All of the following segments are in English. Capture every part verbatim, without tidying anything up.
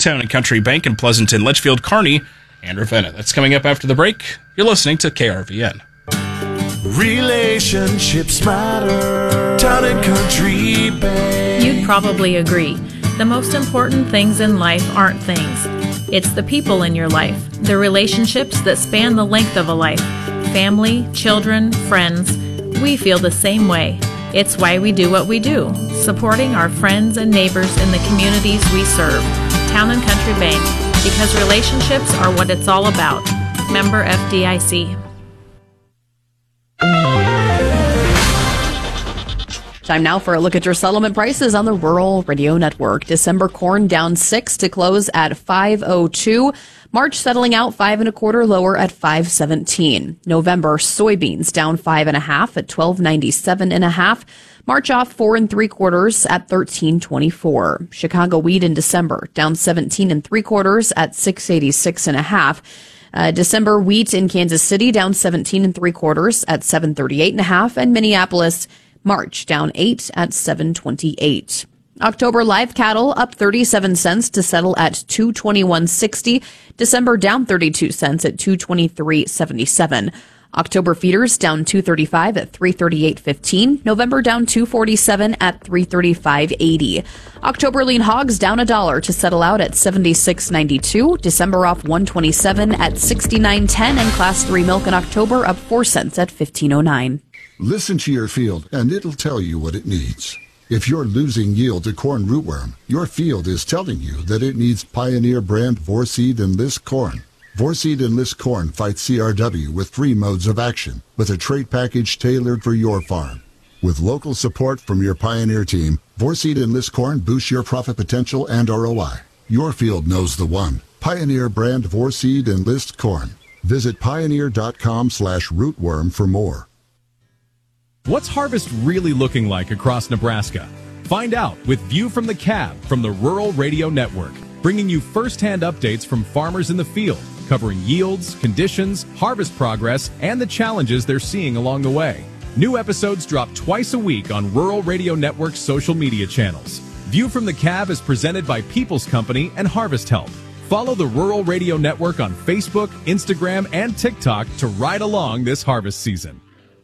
Town and Country Bank in Pleasanton, Litchfield, Kearney, and Ravenna. That's coming up after the break. You're listening to K R V N. Relationships matter. Town and Country Bank. You'd probably agree. The most important things in life aren't things. It's the people in your life, the relationships that span the length of a life. Family, children, friends. We feel the same way. It's why we do what we do, supporting our friends and neighbors in the communities we serve. Town and Country Bank, because relationships are what it's all about. Member F D I C. Time now for a look at your settlement prices on the Rural Radio Network. December corn down six to close at five oh two. March settling out five and a quarter lower at five seventeen. November soybeans down five and a half at twelve ninety-seven and a half. March off four and three quarters at thirteen twenty-four. Chicago wheat in December down seventeen and three quarters at six eighty-six and a half. Uh, December wheat in Kansas City down seventeen and three quarters at seven thirty-eight and a half, and Minneapolis March down eight at seven twenty-eight. October live cattle up thirty-seven cents to settle at two twenty-one sixty. December down thirty-two cents at two twenty-three seventy-seven. October feeders down two thirty-five at three thirty-eight fifteen. November down two forty-seven at three thirty-five eighty. October lean hogs down a dollar to settle out at seventy-six ninety-two. December off one twenty-seven at sixty-nine ten, and class three milk in October up four cents at fifteen oh nine. Listen to your field, and it'll tell you what it needs. If you're losing yield to corn rootworm, your field is telling you that it needs Pioneer brand Vorseed Enlist corn. Vorseed Enlist corn fights C R W with three modes of action, with a trait package tailored for your farm. With local support from your Pioneer team, Vorseed Enlist corn boosts your profit potential and R O I. Your field knows the one. Pioneer brand Vorseed Enlist corn. Visit pioneer.com slash rootworm for more. What's harvest really looking like across Nebraska? Find out with View from the Cab from the Rural Radio Network, bringing you first-hand updates from farmers in the field, covering yields, conditions, harvest progress, and the challenges they're seeing along the way. New episodes drop twice a week on Rural Radio Network's social media channels. View from the Cab is presented by People's Company and Harvest Help. Follow the Rural Radio Network on Facebook, Instagram, and TikTok to ride along this harvest season.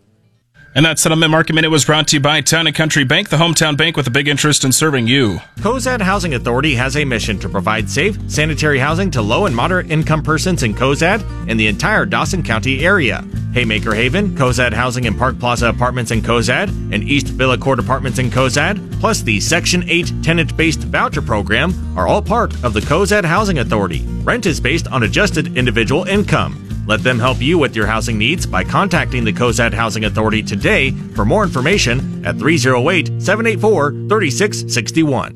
And that Settlement Market Minute was brought to you by Town and Country Bank, the hometown bank with a big interest in serving you. Cozad Housing Authority has a mission to provide safe, sanitary housing to low and moderate income persons in Cozad and the entire Dawson County area. Haymaker Haven, Cozad Housing and Park Plaza Apartments in Cozad, and East Villa Court Apartments in Cozad, plus the Section eight tenant-based voucher program are all part of the Cozad Housing Authority. Rent is based on adjusted individual income. Let them help you with your housing needs by contacting the Cozad Housing Authority today for more information at three oh eight, seven eight four, three six six one.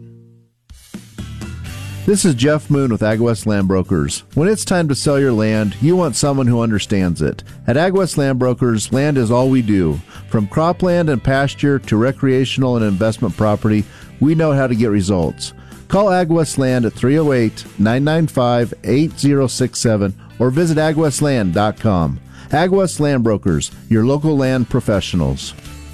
This is Jeff Moon with AgWest Land Brokers. When it's time to sell your land, you want someone who understands it. At AgWest Land Brokers, land is all we do. From cropland and pasture to recreational and investment property, we know how to get results. Call AgWest Land at three oh eight, nine nine five, eight oh six seven or visit ag west land dot com. AgWest Land Brokers, your local land professionals.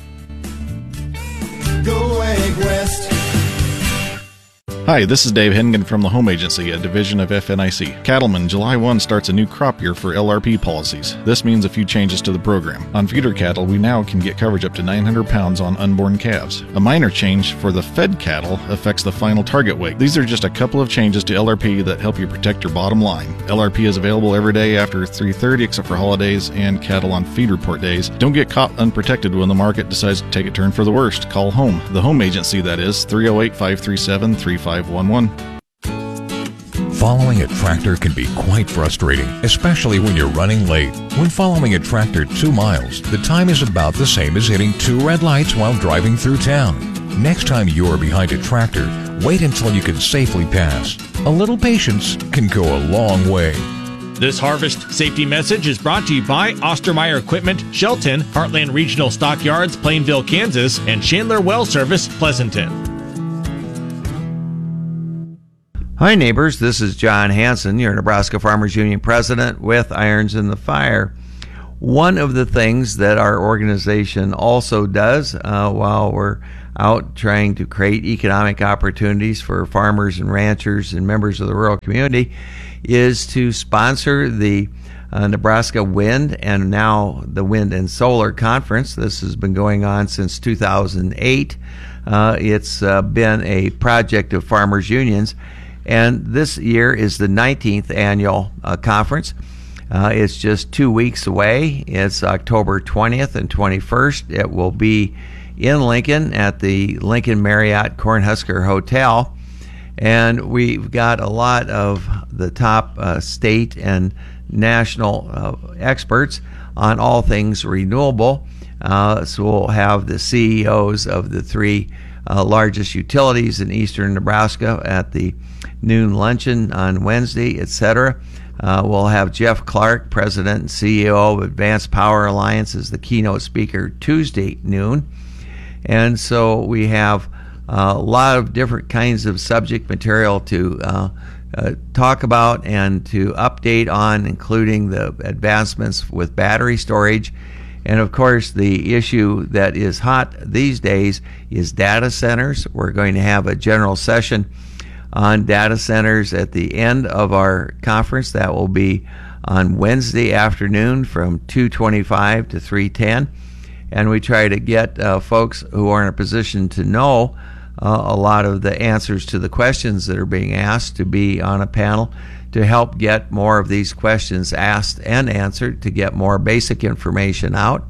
Go AgWest. Hi, this is Dave Hennigan from the Home Agency, a division of F N I C. Cattlemen, July first starts a new crop year for L R P policies. This means a few changes to the program. On feeder cattle, we now can get coverage up to nine hundred pounds on unborn calves. A minor change for the fed cattle affects the final target weight. These are just a couple of changes to L R P that help you protect your bottom line. L R P is available every day after three thirty except for holidays and cattle on feed report days. Don't get caught unprotected when the market decides to take a turn for the worst. Call home. The Home Agency, that is, three oh eight, five three seven, three five one one. Following a tractor can be quite frustrating, especially when you're running late. When following a tractor two miles, the time is about the same as hitting two red lights while driving through town. Next time you're behind a tractor, wait until you can safely pass. A little patience can go a long way. This harvest safety message is brought to you by Ostermeyer Equipment, Shelton, Heartland Regional Stockyards, Plainville, Kansas, and Chandler Well Service, Pleasanton. Hi neighbors, this is John Hanson, your Nebraska Farmers Union president with Irons in the Fire. One of the things that our organization also does uh, while we're out trying to create economic opportunities for farmers and ranchers and members of the rural community is to sponsor the uh, Nebraska Wind and now the Wind and Solar Conference. This has been going on since two thousand eight. Uh, it's uh, been a project of farmers' unions, and this year is the nineteenth annual uh, conference. Uh, it's just two weeks away. It's October twentieth and twenty-first. It will be in Lincoln at the Lincoln Marriott Cornhusker Hotel. And we've got a lot of the top uh, state and national uh, experts on all things renewable. Uh, so we'll have the C E Os of the three uh, largest utilities in eastern Nebraska at the noon luncheon on Wednesday, et cetera. Uh, we'll have Jeff Clark, President and C E O of Advanced Power Alliance, as the keynote speaker Tuesday noon. And so we have uh, a lot of different kinds of subject material to uh, uh, talk about and to update on, including the advancements with battery storage. And of course, the issue that is hot these days is data centers. We're going to have a general session on data centers at the end of our conference. That will be on Wednesday afternoon from two twenty-five to three ten. And we try to get uh, folks who are in a position to know uh, a lot of the answers to the questions that are being asked to be on a panel to help get more of these questions asked and answered, to get more basic information out.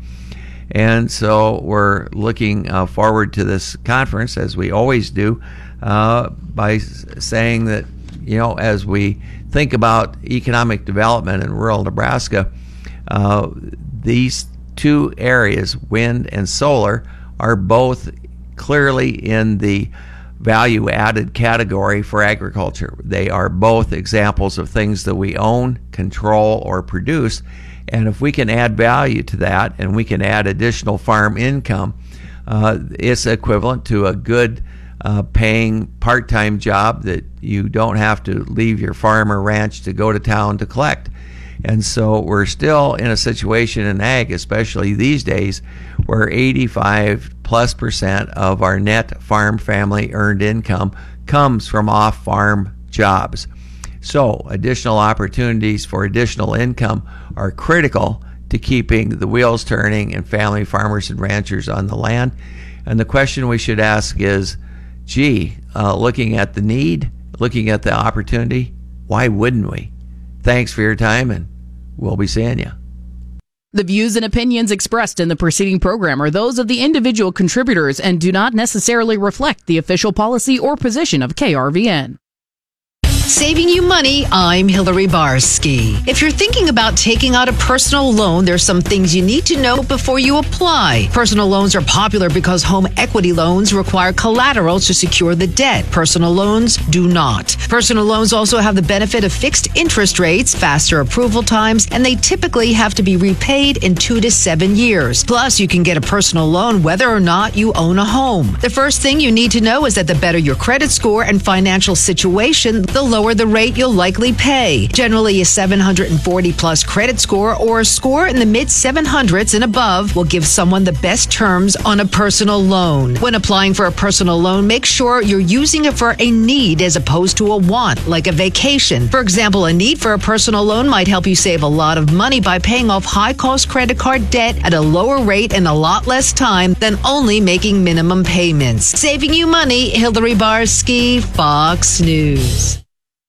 And so we're looking uh, forward to this conference, as we always do, uh, by saying that, you know, as we think about economic development in rural Nebraska, uh, these two areas, wind and solar, are both clearly in the value-added category for agriculture. They are both examples of things that we own, control, or produce. And if we can add value to that and we can add additional farm income, uh, it's equivalent to a good uh, paying part-time job that you don't have to leave your farm or ranch to go to town to collect. And so we're still in a situation in ag, especially these days, where eighty-five plus percent of our net farm family earned income comes from off-farm jobs. So additional opportunities for additional income are critical to keeping the wheels turning and family farmers and ranchers on the land. And the question we should ask is, gee, uh, looking at the need, looking at the opportunity, why wouldn't we? Thanks for your time, and we'll be seeing you. The views and opinions expressed in the preceding program are those of the individual contributors and do not necessarily reflect the official policy or position of K R V N. Saving you money, I'm Hillary Barsky. If you're thinking about taking out a personal loan, there's some things you need to know before you apply. Personal loans are popular because home equity loans require collateral to secure the debt. Personal loans do not. Personal loans also have the benefit of fixed interest rates, faster approval times, and they typically have to be repaid in two to seven years. Plus, you can get a personal loan whether or not you own a home. The first thing you need to know is that the better your credit score and financial situation, the lower the rate you'll likely pay. Generally, a seven hundred forty plus credit score or a score in the mid seven hundreds and above will give someone the best terms on a personal loan. When applying for a personal loan, make sure you're using it for a need as opposed to a want, like a vacation. For example, a need for a personal loan might help you save a lot of money by paying off high-cost credit card debt at a lower rate and a lot less time than only making minimum payments. Saving you money, Hillary Barsky, Fox News.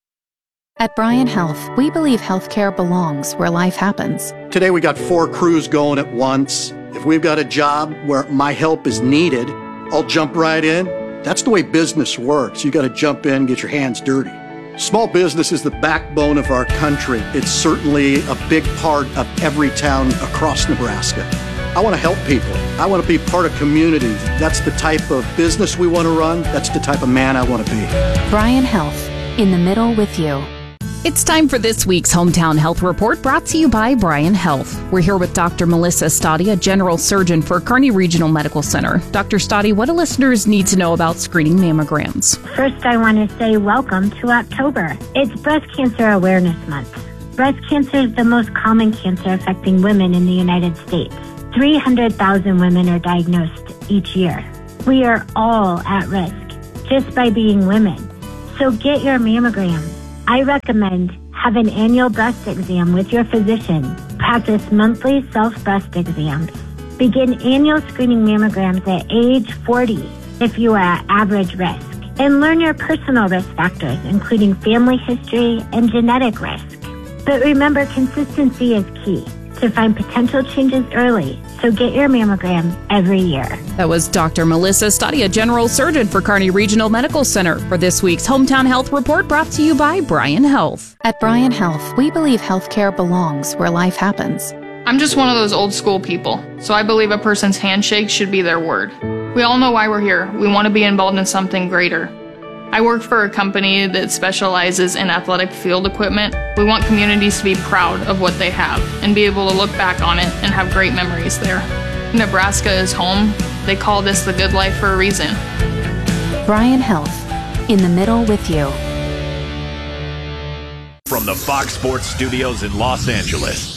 At Bryan Health, we believe healthcare belongs where life happens. Today we got four crews going at once. If we've got a job where my help is needed, I'll jump right in. That's the way business works. You got to jump in, get your hands dirty. Small business is the backbone of our country. It's certainly a big part of every town across Nebraska. I want to help people. I want to be part of community. That's the type of business we want to run. That's the type of man I want to be. Bryan Health, in the middle with you. It's time for this week's Hometown Health Report, brought to you by Bryan Health. We're here with Doctor Melissa Stoddy, a general surgeon for Kearney Regional Medical Center. Doctor Stoddy, what do listeners need to know about screening mammograms? First, I want to say welcome to October. It's Breast Cancer Awareness Month. Breast cancer is the most common cancer affecting women in the United States. three hundred thousand women are diagnosed each year. We are all at risk just by being women. So get your mammogram. I recommend have an annual breast exam with your physician. Practice monthly self-breast exams. Begin annual screening mammograms at age forty if you are at average risk. And learn your personal risk factors, including family history and genetic risk. But remember, consistency is key to find potential changes early. So get your mammogram every year. That was Doctor Melissa Stadia, General Surgeon for Kearney Regional Medical Center, for this week's Hometown Health Report, brought to you by Bryan Health. At Bryan Health, we believe healthcare belongs where life happens. I'm just one of those old school people, so I believe a person's handshake should be their word. We all know why we're here. We want to be involved in something greater. I work for a company that specializes in athletic field equipment. We want communities to be proud of what they have and be able to look back on it and have great memories there. Nebraska is home. They call this the good life for a reason. Bryan Health, in the middle with you. From the Fox Sports Studios in Los Angeles,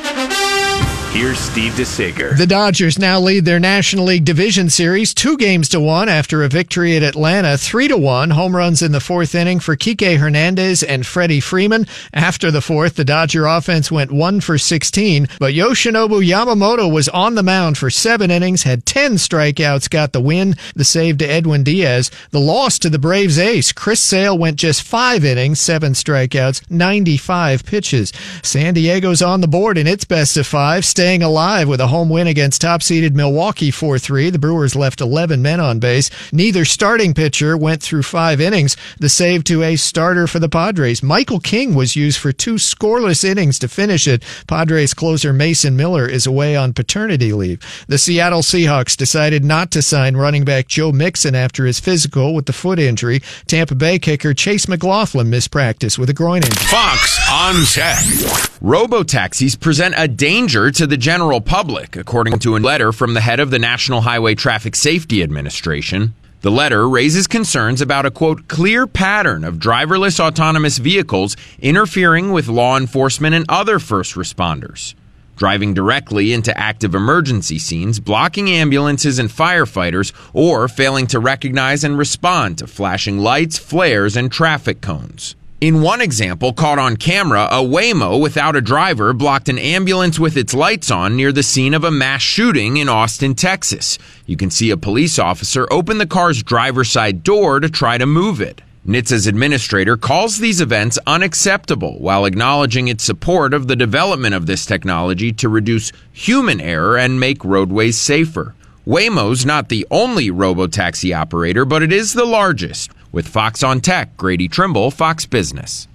here's Steve DeSager. The Dodgers now lead their National League Division Series two games to one after a victory at Atlanta, three to one. Home runs in the fourth inning for Kike Hernandez and Freddie Freeman. After the fourth, the Dodger offense went one for sixteen, but Yoshinobu Yamamoto was on the mound for seven innings, had ten strikeouts, got the win. The save to Edwin Diaz. The loss to the Braves ace, Chris Sale, went just five innings, seven strikeouts, ninety-five pitches. San Diego's on the board in its best of five, staying alive with a home win against top-seeded Milwaukee four three. The Brewers left eleven men on base. Neither starting pitcher went through five innings. The save to a starter for the Padres, Michael King, was used for two scoreless innings to finish it. Padres closer Mason Miller is away on paternity leave. The Seattle Seahawks decided not to sign running back Joe Mixon after his physical with the foot injury. Tampa Bay kicker Chase McLaughlin missed practice with a groin injury. Fox on Tech. Robo-taxis present a danger to the general public, according to a letter from the head of the National Highway Traffic Safety Administration. The letter raises concerns about a, quote, clear pattern of driverless autonomous vehicles interfering with law enforcement and other first responders, driving directly into active emergency scenes, blocking ambulances and firefighters, or failing to recognize and respond to flashing lights, flares, and traffic cones. In one example, caught on camera, a Waymo without a driver blocked an ambulance with its lights on near the scene of a mass shooting in Austin, Texas. You can see a police officer open the car's driver's side door to try to move it. N H T S A's administrator calls these events unacceptable while acknowledging its support of the development of this technology to reduce human error and make roadways safer. Waymo's not the only robotaxi operator, but it is the largest. With Fox on Tech, Grady Trimble, Fox Business.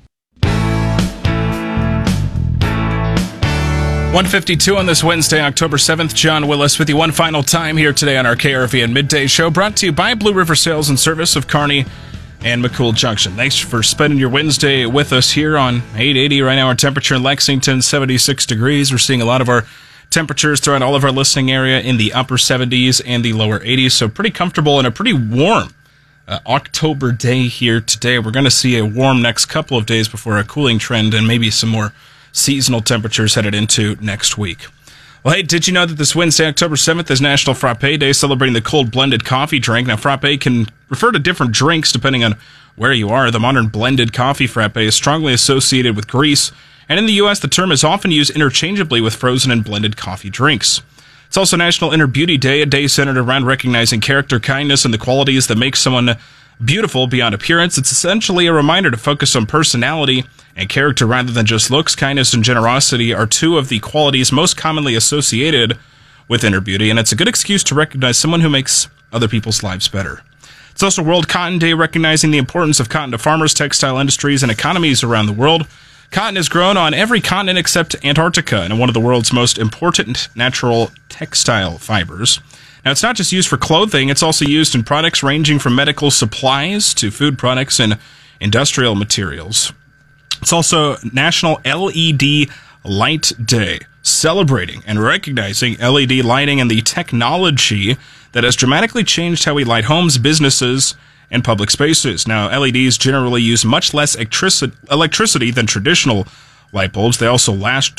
one fifty-two on this Wednesday, October seventh. John Willis with you one final time here today on our K R V N Midday Show, brought to you by Blue River Sales and Service of Kearney and McCool Junction. Thanks for spending your Wednesday with us here on eight eighty. Right now, our temperature in Lexington, seventy-six degrees. We're seeing a lot of our temperatures throughout all of our listening area in the upper seventies and the lower eighties, so pretty comfortable and a pretty warm Uh, October day here today. We're going to see a warm next couple of days before a cooling trend and maybe some more seasonal temperatures headed into next week. Well, hey, did you know that this Wednesday, October seventh, is National Frappe Day, celebrating the cold blended coffee drink? Now, frappe can refer to different drinks depending on where you are. The modern blended coffee frappe is strongly associated with Greece, and in the U S, the term is often used interchangeably with frozen and blended coffee drinks. It's also National Inner Beauty Day, a day centered around recognizing character, kindness, and the qualities that make someone beautiful beyond appearance. It's essentially a reminder to focus on personality and character rather than just looks. Kindness and generosity are two of the qualities most commonly associated with inner beauty, and it's a good excuse to recognize someone who makes other people's lives better. It's also World Cotton Day, recognizing the importance of cotton to farmers, textile industries, and economies around the world. Cotton is grown on every continent except Antarctica, and one of the world's most important natural textile fibers. Now, it's not just used for clothing, it's also used in products ranging from medical supplies to food products and industrial materials. It's also National L E D Light Day, celebrating and recognizing L E D lighting and the technology that has dramatically changed how we light homes, businesses, and public spaces. Now, L E Ds generally use much less electrici- electricity than traditional light bulbs. They also last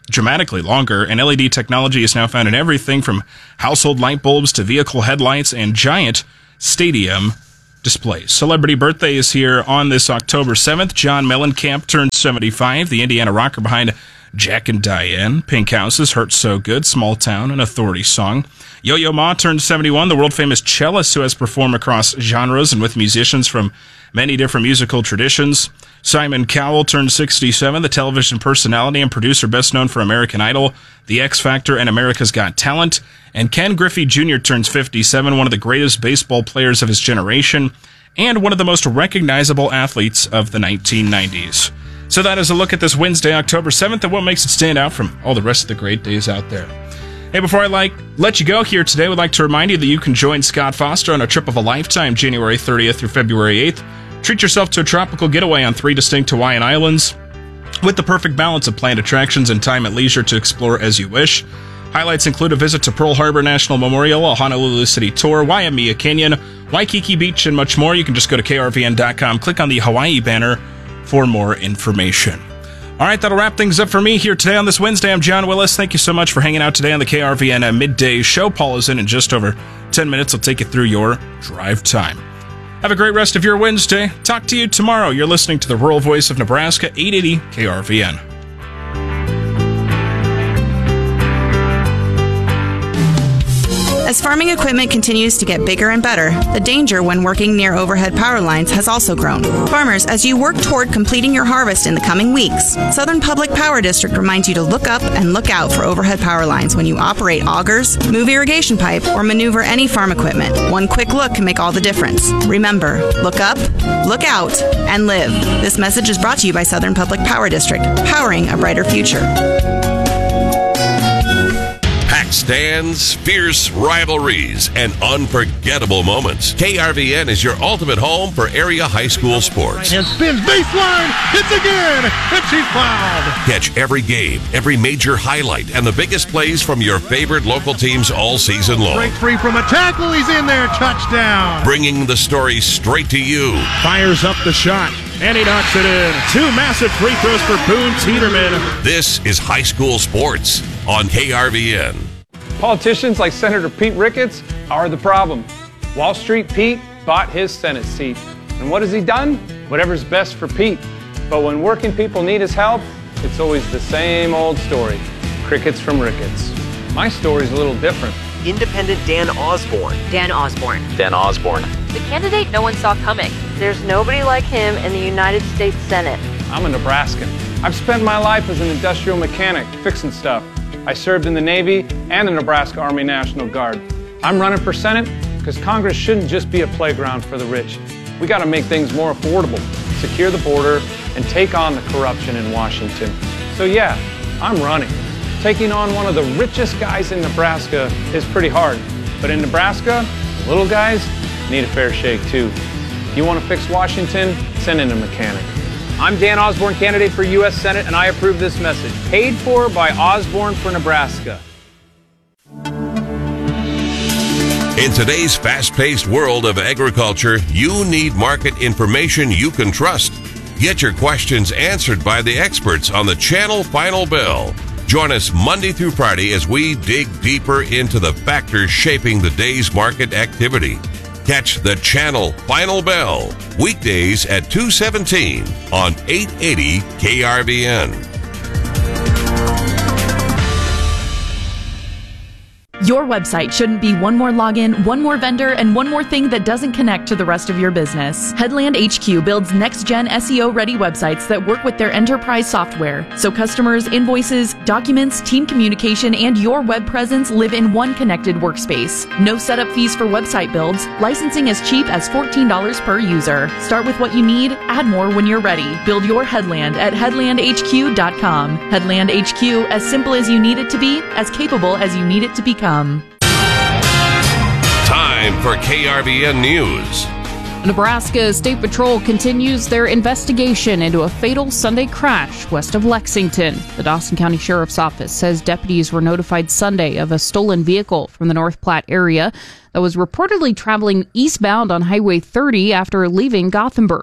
dramatically longer, and L E D technology is now found in everything from household light bulbs to vehicle headlights and giant stadium displays. Celebrity birthday is here on this October seventh. John Mellencamp turned seventy-five, the Indiana rocker behind Jack and Diane, Pink Houses, Hurt So Good, Small Town, an Authority song. Yo-Yo Ma turned seventy-one, the world-famous cellist who has performed across genres and with musicians from many different musical traditions. Simon Cowell turned sixty-seven, the television personality and producer best known for American Idol, The X Factor, and America's Got Talent. And Ken Griffey Junior turns fifty-seven, one of the greatest baseball players of his generation, and one of the most recognizable athletes of the nineteen nineties. So that is a look at this Wednesday, October seventh, and what makes it stand out from all the rest of the great days out there. Hey, before I like let you go here today, we'd like to remind you that you can join Scott Foster on a trip of a lifetime, January thirtieth through February eighth. Treat yourself to a tropical getaway on three distinct Hawaiian islands with the perfect balance of planned attractions and time at leisure to explore as you wish. Highlights include a visit to Pearl Harbor National Memorial, a Honolulu City tour, Waimea Canyon, Waikiki Beach, and much more. You can just go to K R V N dot com, click on the Hawaii banner for more information. All right, that'll wrap things up for me here today on this Wednesday. I'm John Willis. Thank you so much for hanging out today on the K R V N Midday Show. Paul is in in just over ten minutes. I'll take you through your drive time. Have a great rest of your Wednesday. Talk to you tomorrow. You're listening to the Rural Voice of Nebraska, eight eighty K R V N. As farming equipment continues to get bigger and better, the danger when working near overhead power lines has also grown. Farmers, as you work toward completing your harvest in the coming weeks, Southern Public Power District reminds you to look up and look out for overhead power lines when you operate augers, move irrigation pipe, or maneuver any farm equipment. One quick look can make all the difference. Remember, look up, look out, and live. This message is brought to you by Southern Public Power District, powering a brighter future. Stands, fierce rivalries, and unforgettable moments. K R V N is your ultimate home for area high school sports. And spins baseline, hits again, and she's fouled. Catch every game, every major highlight, and the biggest plays from your favorite local teams all season long. Break free from a tackle, he's in there, touchdown. Bringing the story straight to you. Fires up the shot, and he knocks it in. Two massive free throws for Boone Teeterman. This is high school sports on K R V N. Politicians like Senator Pete Ricketts are the problem. Wall Street Pete bought his Senate seat. And what has he done? Whatever's best for Pete. But when working people need his help, it's always the same old story. Crickets from Ricketts. My story's a little different. Independent Dan Osborne. Dan Osborne. Dan Osborne. The candidate no one saw coming. There's nobody like him in the United States Senate. I'm a Nebraskan. I've spent my life as an industrial mechanic, fixing stuff. I served in the Navy and the Nebraska Army National Guard. I'm running for Senate because Congress shouldn't just be a playground for the rich. We got to make things more affordable, secure the border, and take on the corruption in Washington. So yeah, I'm running. Taking on one of the richest guys in Nebraska is pretty hard. But in Nebraska, the little guys need a fair shake too. If you want to fix Washington, send in a mechanic. I'm Dan Osborne, candidate for U S Senate, and I approve this message. Paid for by Osborne for Nebraska. In today's fast-paced world of agriculture, you need market information you can trust. Get your questions answered by the experts on the Channel Final Bell. Join us Monday through Friday as we dig deeper into the factors shaping the day's market activity. Catch the Channel Final Bell weekdays at two seventeen on eight eighty K R V N. Your website shouldn't be one more login, one more vendor, and one more thing that doesn't connect to the rest of your business. Headland H Q builds next-gen S E O-ready websites that work with their enterprise software, so customers, invoices, documents, team communication, and your web presence live in one connected workspace. No setup fees for website builds, licensing as cheap as fourteen dollars per user. Start with what you need, add more when you're ready. Build your Headland at headland h q dot com. Headland H Q, as simple as you need it to be, as capable as you need it to become. Time for K R V N News. Nebraska State Patrol continues their investigation into a fatal Sunday crash west of Lexington. The Dawson County Sheriff's Office says deputies were notified Sunday of a stolen vehicle from the North Platte area that was reportedly traveling eastbound on Highway thirty after leaving Gothenburg.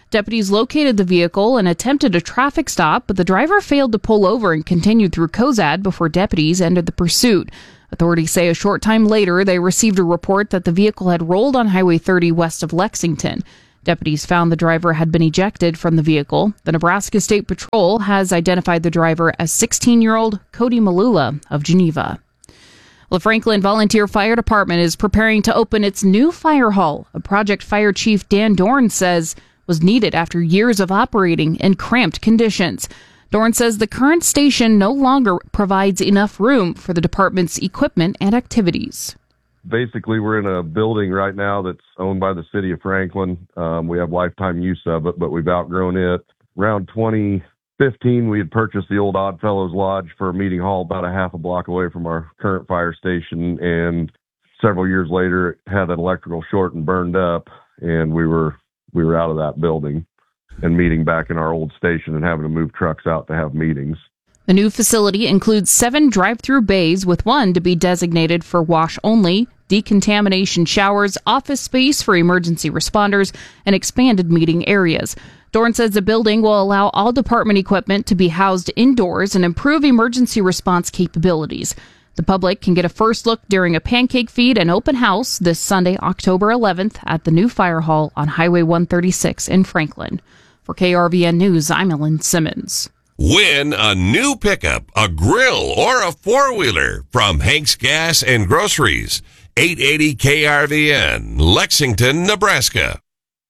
Deputies located the vehicle and attempted a traffic stop, but the driver failed to pull over and continued through Cozad before deputies ended the pursuit. Authorities say a short time later, they received a report that the vehicle had rolled on Highway thirty west of Lexington. Deputies found the driver had been ejected from the vehicle. The Nebraska State Patrol has identified the driver as sixteen-year-old Cody Malula of Geneva. The Franklin Volunteer Fire Department is preparing to open its new fire hall, a project Fire Chief Dan Dorn says was needed after years of operating in cramped conditions. Dorn says the current station no longer provides enough room for the department's equipment and activities. Basically, we're in a building right now that's owned by the city of Franklin. Um, we have lifetime use of it, but we've outgrown it. Around twenty fifteen, we had purchased the old Oddfellows Lodge for a meeting hall about a half a block away from our current fire station. And several years later, it had an electrical short and burned up, and we were we were out of that building and meeting back in our old station and having to move trucks out to have meetings. The new facility includes seven drive-through bays, with one to be designated for wash-only, decontamination showers, office space for emergency responders, and expanded meeting areas. Dorn says the building will allow all department equipment to be housed indoors and improve emergency response capabilities. The public can get a first look during a pancake feed and open house this Sunday, October eleventh, at the new fire hall on Highway one thirty-six in Franklin. For K R V N News, I'm Ellen Simmons. Win a new pickup, a grill, or a four-wheeler from Hank's Gas and Groceries. eight eighty K R V N, Lexington, Nebraska.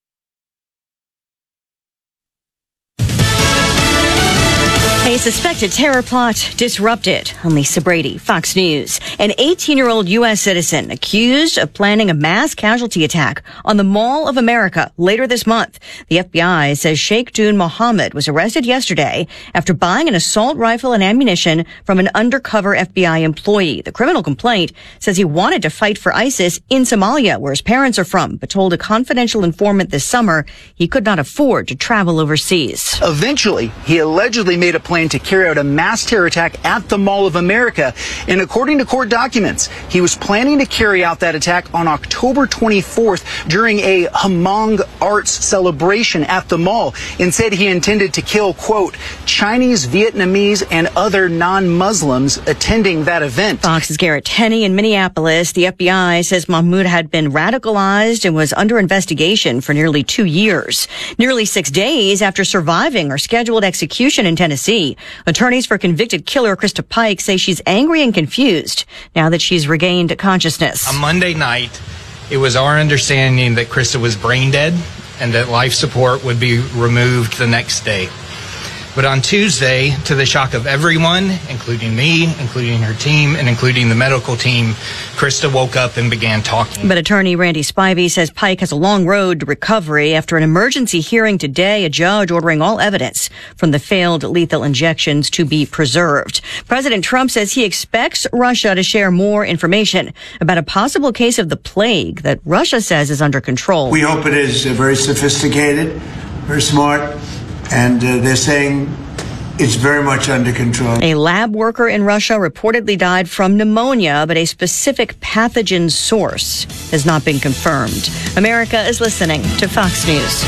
A suspected terror plot disrupted. I'm Lisa Brady, Fox News. An eighteen-year-old U S citizen accused of planning a mass casualty attack on the Mall of America later this month. The F B I says Sheikh Dune Mohammed was arrested yesterday after buying an assault rifle and ammunition from an undercover F B I employee. The criminal complaint says he wanted to fight for ISIS in Somalia, where his parents are from, but told a confidential informant this summer he could not afford to travel overseas. Eventually, he allegedly made a plan to carry out a mass terror attack at the Mall of America. And according to court documents, he was planning to carry out that attack on October twenty-fourth during a Hmong arts celebration at the mall, and said he intended to kill, quote, Chinese, Vietnamese, and other non-Muslims attending that event. Fox's Garrett Tenney in Minneapolis. The F B I says Mahmoud had been radicalized and was under investigation for nearly two years. Nearly six days after surviving her scheduled execution in Tennessee, attorneys for convicted killer Krista Pike say she's angry and confused now that she's regained consciousness. On Monday night, it was our understanding that Krista was brain dead and that life support would be removed the next day. But on Tuesday, to the shock of everyone, including me, including her team, and including the medical team, Krista woke up and began talking. But attorney Randy Spivey says Pike has a long road to recovery. After an emergency hearing today, a judge ordering all evidence from the failed lethal injections to be preserved. President Trump says he expects Russia to share more information about a possible case of the plague that Russia says is under control. We hope it is uh, very sophisticated, very smart. And uh, they're saying it's very much under control. A lab worker in Russia reportedly died from pneumonia, but a specific pathogen source has not been confirmed. America is listening to Fox News.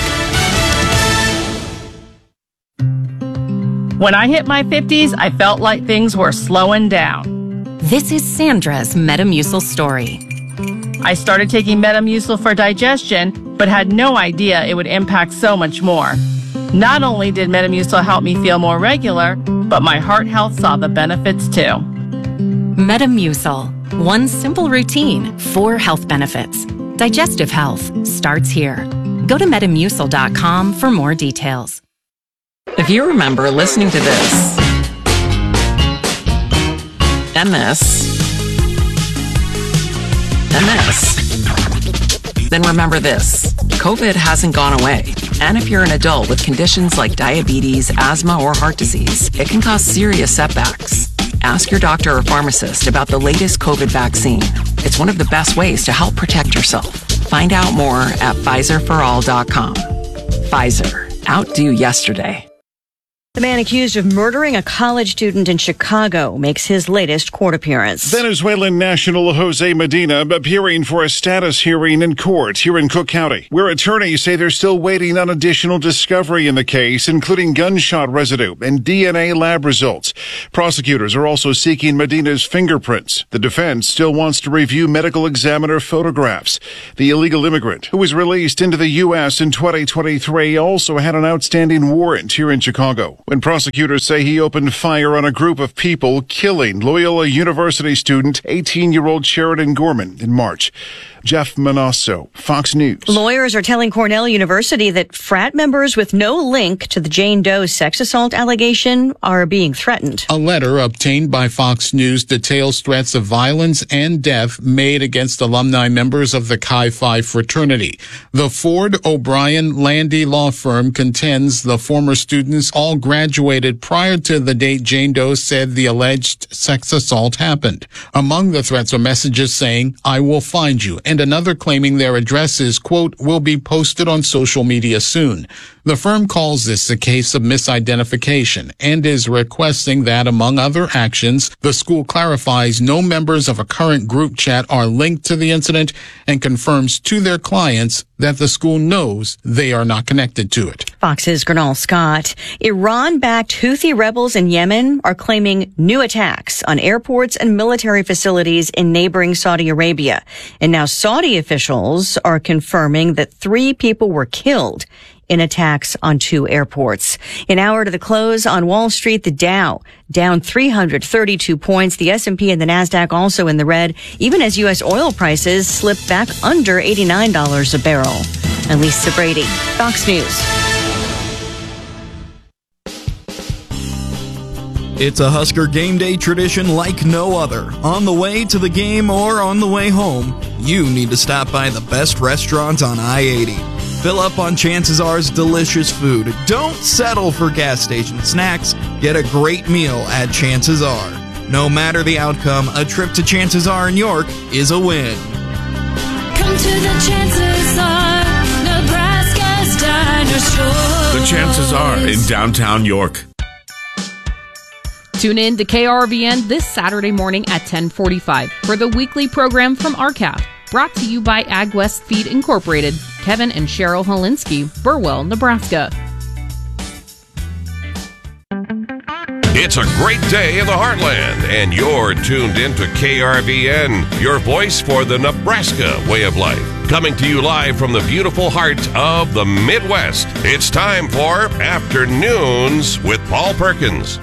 When I hit my fifties, I felt like things were slowing down. This is Sandra's Metamucil story. I started taking Metamucil for digestion, but had no idea it would impact so much more. Not only did Metamucil help me feel more regular, but my heart health saw the benefits too. Metamucil. One simple routine, four health benefits. Digestive health starts here. Go to metamucil dot com for more details. If you remember listening to this, and this, and this, then remember this. COVID hasn't gone away. And if you're an adult with conditions like diabetes, asthma, or heart disease, it can cause serious setbacks. Ask your doctor or pharmacist about the latest COVID vaccine. It's one of the best ways to help protect yourself. Find out more at Pfizer for all dot com. Pfizer. Outdo yesterday. The man accused of murdering a college student in Chicago makes his latest court appearance. Venezuelan national Jose Medina appearing for a status hearing in court here in Cook County, where attorneys say they're still waiting on additional discovery in the case, including gunshot residue and D N A lab results. Prosecutors are also seeking Medina's fingerprints. The defense still wants to review medical examiner photographs. The illegal immigrant, who was released into the U S in twenty twenty-three, also had an outstanding warrant here in Chicago, when prosecutors say he opened fire on a group of people, killing Loyola University student eighteen-year-old Sheridan Gorman in March. Jeff Manasso, Fox News. Lawyers are telling Cornell University that frat members with no link to the Jane Doe sex assault allegation are being threatened. A letter obtained by Fox News details threats of violence and death made against alumni members of the Chi Phi fraternity. The Ford O'Brien Landy law firm contends the former students all graduated prior to the date Jane Doe said the alleged sex assault happened. Among the threats are messages saying, "I will find you," and another claiming their addresses, quote, "will be posted on social media soon." The firm calls this a case of misidentification and is requesting that, among other actions, the school clarifies no members of a current group chat are linked to the incident and confirms to their clients that the school knows they are not connected to it. Fox's Gernal Scott. Iran-backed Houthi rebels in Yemen are claiming new attacks on airports and military facilities in neighboring Saudi Arabia. And now Saudi officials are confirming that three people were killed in attacks on two airports. An hour to the close on Wall Street, the Dow down three hundred thirty-two points. The S and P and the NASDAQ also in the red, even as U S oil prices slip back under eighty-nine dollars a barrel. And Lisa Brady, Fox News. It's a Husker game day tradition like no other. On the way to the game or on the way home, you need to stop by the best restaurant on I eighty. Fill up on Chances R's delicious food. Don't settle for gas station snacks. Get a great meal at Chances R. No matter the outcome, a trip to Chances R in York is a win. Come to the Chances R, Nebraska's Diner Store. The Chances R in downtown York. Tune in to K R V N this Saturday morning at ten forty-five for the weekly program from R C A F. Brought to you by AgWest Feed Incorporated, Kevin and Cheryl Holinsky, Burwell, Nebraska. It's a great day in the heartland, and you're tuned into K R V N, your voice for the Nebraska way of life. Coming to you live from the beautiful heart of the Midwest. It's time for Afternoons with Paul Perkins.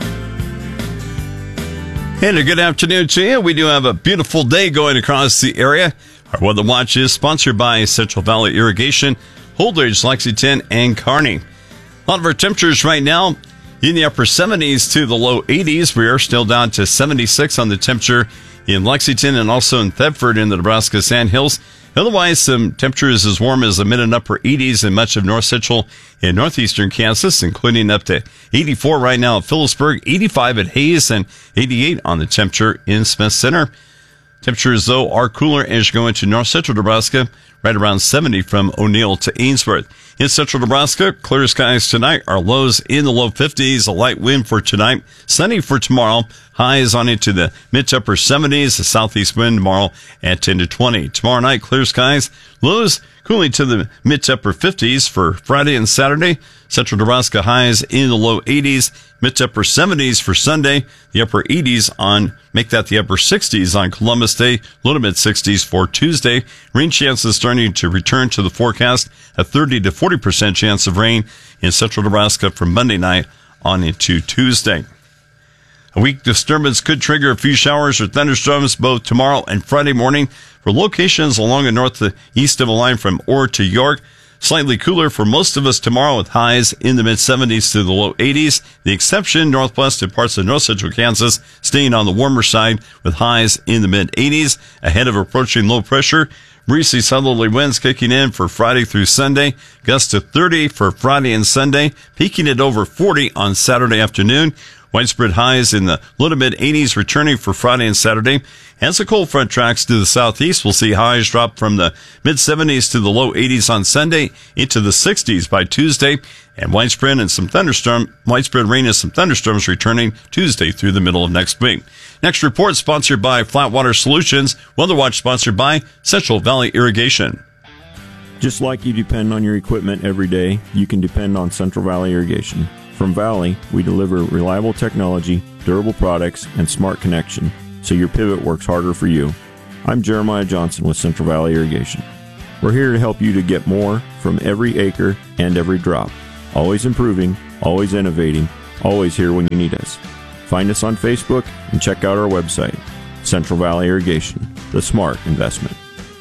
And a good afternoon to you. We do have a beautiful day going across the area. Our Weather Watch is sponsored by Central Valley Irrigation, Holdridge, Lexington, and Kearney. A lot of our temperatures right now in the upper seventies to the low eighties. We are still down to seventy-six on the temperature in Lexington and also in Thedford in the Nebraska Sandhills. Otherwise, some temperatures as warm as the mid and upper eighties in much of north central and northeastern Kansas, including up to eighty-four right now at Phillipsburg, eighty-five at Hayes, and eighty-eight on the temperature in Smith Center. Temperatures, though, are cooler as you go into north central Nebraska, right around seventy from O'Neill to Ainsworth. In central Nebraska, clear skies tonight, our lows in the low fifties, a light wind for tonight, sunny for tomorrow, highs on into the mid to upper seventies, a southeast wind tomorrow at ten to twenty. Tomorrow night, clear skies, lows cooling to the mid to upper fifties for Friday and Saturday. Central Nebraska highs in the low eighties, mid to upper seventies for Sunday, the upper eighties on, make that the upper sixties on Columbus Day, low to mid sixties for Tuesday. Rain chances starting to return to the forecast, a thirty to forty percent chance of rain in central Nebraska from Monday night on into Tuesday. A weak disturbance could trigger a few showers or thunderstorms both tomorrow and Friday morning for locations along the north to east of the line from Orr to York. Slightly cooler for most of us tomorrow with highs in the mid seventies to the low eighties. The exception, northwest and parts of north central Kansas, staying on the warmer side with highs in the mid eighties. Ahead of approaching low pressure, breezy southerly winds kicking in for Friday through Sunday. Gusts to thirty for Friday and Sunday, peaking at over forty on Saturday afternoon. Widespread highs in the low to mid eighties returning for Friday and Saturday. As the cold front tracks to the southeast, we'll see highs drop from the mid seventies to the low eighties on Sunday into the sixties by Tuesday. And widespread and some thunderstorm, widespread rain and some thunderstorms returning Tuesday through the middle of next week. Next report sponsored by Flatwater Solutions. Weather Watch sponsored by Central Valley Irrigation. Just like you depend on your equipment every day, you can depend on Central Valley Irrigation. From Valley, we deliver reliable technology, durable products, and smart connection, so your pivot works harder for you. I'm Jeremiah Johnson with Central Valley Irrigation. We're here to help you to get more from every acre and every drop. Always improving, always innovating, always here when you need us. Find us on Facebook and check out our website, Central Valley Irrigation, the smart investment.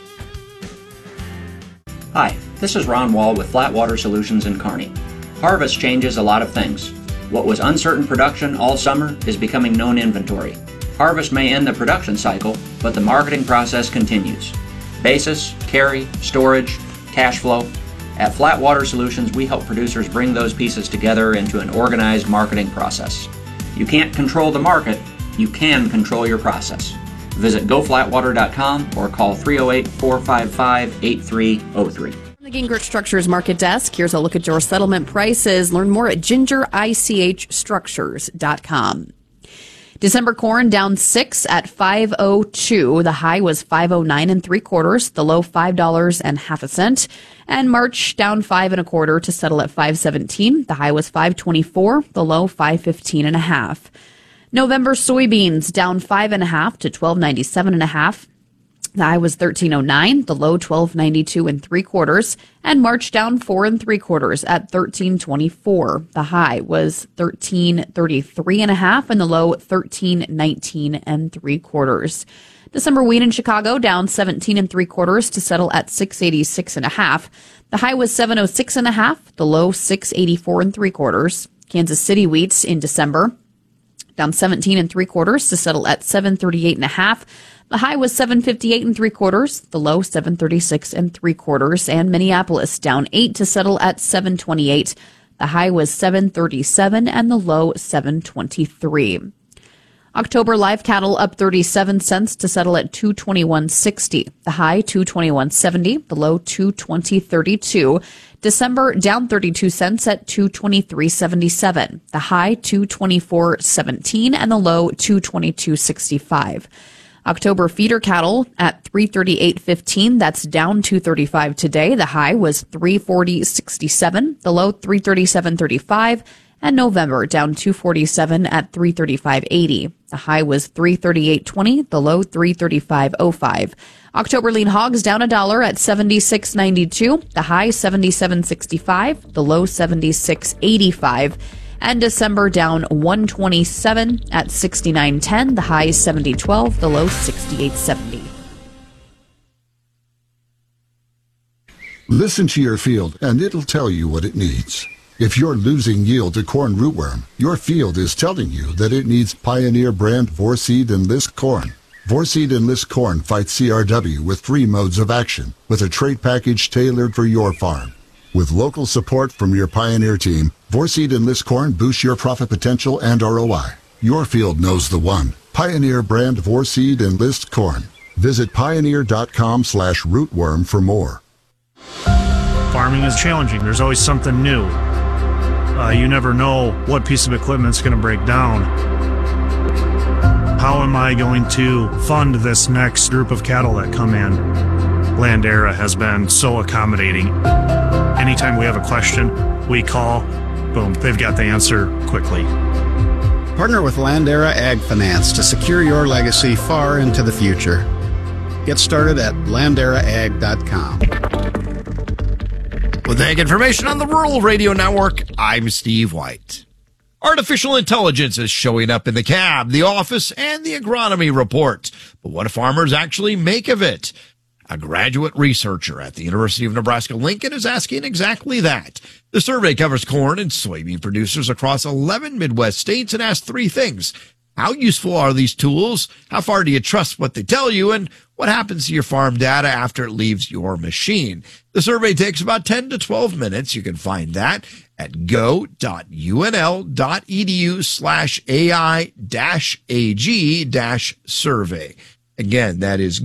Hi, this is Ron Wall with Flatwater Solutions in Kearney. Harvest changes a lot of things. What was uncertain production all summer is becoming known inventory. Harvest may end the production cycle, but the marketing process continues. Basis, carry, storage, cash flow. At Flatwater Solutions, we help producers bring those pieces together into an organized marketing process. You can't control the market, you can control your process. Visit go flatwater dot com or call three oh eight, four five five, eight three oh three. The Gingrich Structures Market Desk. Here's a look at your settlement prices. Learn more at ginger ich structures dot com. December corn down six at five oh two. The high was five oh nine and three quarters. The low five dollars and half a cent. And March down five and a quarter to settle at five seventeen. The high was five twenty-four. The low five fifteen and a half. November soybeans down five and a half to twelve ninety-seven and a half. The high was thirteen oh nine, the low twelve ninety-two and three quarters, and March down four and three quarters at thirteen twenty-four. The high was thirteen thirty-three and a half, and the low thirteen nineteen and three quarters. December wheat in Chicago down seventeen and three quarters to settle at six eighty-six and a half. The high was seven oh six and a half, the low six eighty-four and three quarters. Kansas City wheats in December down seventeen and three quarters to settle at seven thirty-eight and a half. The high was seven fifty-eight and three quarters, the low seven thirty-six and three quarters, and Minneapolis down eight to settle at seven twenty-eight. The high was seven thirty-seven and the low seven twenty-three. October live cattle up thirty-seven cents to settle at two twenty-one sixty. The high two twenty-one seventy, the low two twenty thirty-two. December down thirty-two cents at two twenty-three seventy-seven. The high two twenty-four seventeen and the low two twenty-two sixty-five. October feeder cattle at three thirty-eight fifteen. That's down two thirty-five today. The high was three forty sixty-seven. The low three thirty-seven thirty-five. And November down two forty-seven at three thirty-five eighty. The high was three thirty-eight twenty. The low three thirty-five oh five. October lean hogs down a dollar at seventy-six ninety-two. The high seventy-seven sixty-five. The low seventy-six eighty-five. And December down one twenty-seven at sixty-nine ten. The high seventy twelve. The low sixty-eight seventy. Listen to your field, and it'll tell you what it needs. If you're losing yield to corn rootworm, your field is telling you that it needs Pioneer brand Vorseed Enlist corn. Vorseed Enlist corn fights C R W with three modes of action, with a trait package tailored for your farm. With local support from your Pioneer team, Vorseed Enlist corn boosts your profit potential and R O I. Your field knows the one. Pioneer brand Vorseed Enlist corn. Visit pioneer.com slash rootworm for more. Farming is challenging. There's always something new. Uh, you never know what piece of equipment's going to break down. How am I going to fund this next group of cattle that come in? Landera has been so accommodating. Anytime we have a question, we call, boom, they've got the answer quickly. Partner with Landera Ag Finance to secure your legacy far into the future. Get started at landera ag dot com. With Ag Information on the Rural Radio Network, I'm Steve White. Artificial intelligence is showing up in the cab, the office, and the agronomy report. But what do farmers actually make of it? A graduate researcher at the University of Nebraska-Lincoln is asking exactly that. The survey covers corn and soybean producers across eleven Midwest states and asks three things. How useful are these tools? How far do you trust what they tell you? And what happens to your farm data after it leaves your machine? The survey takes about ten to twelve minutes. You can find that at go.unl.edu slash AI dash AG dash survey. Again, that is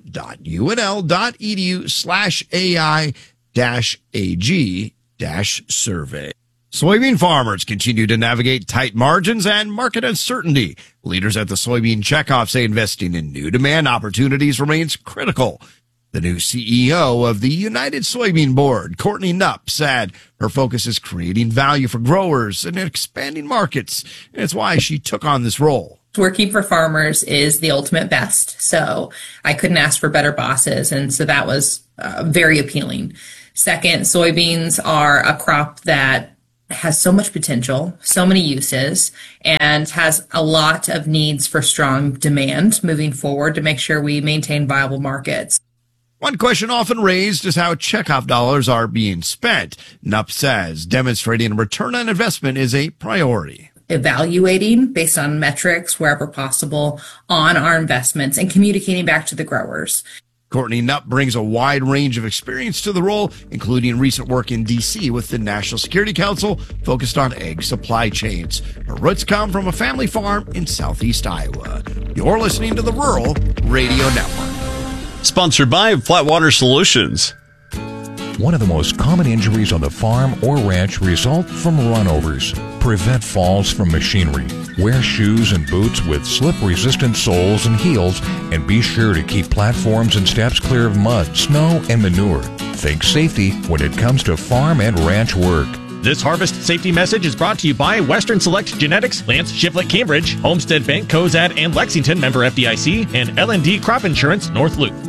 go.unl.edu slash AI dash AG dash survey. Soybean farmers continue to navigate tight margins and market uncertainty. Leaders at the Soybean Checkoff say investing in new demand opportunities remains critical. The new C E O of the United Soybean Board, Courtney Knupp, said her focus is creating value for growers and expanding markets, and it's why she took on this role. Working for farmers is the ultimate best, so I couldn't ask for better bosses, and so that was uh, very appealing. Second, soybeans are a crop that has so much potential, so many uses, and has a lot of needs for strong demand moving forward to make sure we maintain viable markets. One question often raised is how checkoff dollars are being spent. Knupp says demonstrating a return on investment is a priority. Evaluating based on metrics wherever possible on our investments and communicating back to the growers. Courtney Knupp brings a wide range of experience to the role, including recent work in D C with the National Security Council focused on egg supply chains. Her roots come from a family farm in southeast Iowa. You're listening to the Rural Radio Network. Sponsored by Flatwater Solutions. One of the most common injuries on the farm or ranch result from runovers. Prevent falls from machinery. Wear shoes and boots with slip-resistant soles and heels, and be sure to keep platforms and steps clear of mud, snow, and manure. Think safety when it comes to farm and ranch work. This harvest safety message is brought to you by Western Select Genetics, Lance Shiflett Cambridge, Homestead Bank Cozad and Lexington, member F D I C, and L and D Crop Insurance, North Loop.